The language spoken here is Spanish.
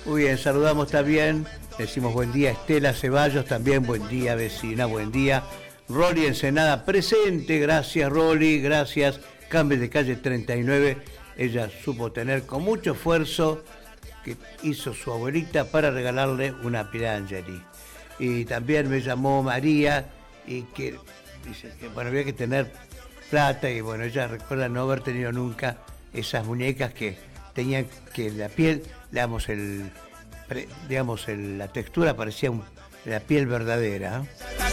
Muy bien, saludamos también, decimos buen día Estela Ceballos, también buen día vecina, buen día. Rolly Ensenada presente, gracias Rolly, gracias. Cambio de calle 39, ella supo tener con mucho esfuerzo que hizo su abuelita para regalarle una Pirangeli. Y también me llamó María y que dice que bueno, había que tener plata y bueno, ella recuerda no haber tenido nunca esas muñecas que tenían que la piel, digamos, la textura parecía la piel verdadera.